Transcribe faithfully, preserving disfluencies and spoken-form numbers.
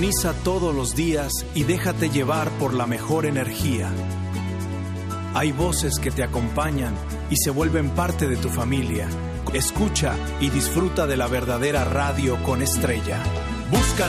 Sintoniza todos los días y déjate llevar por la mejor energía. Hay voces que te acompañan y se vuelven parte de tu familia. Escucha y disfruta de la verdadera radio con estrella. Búscanos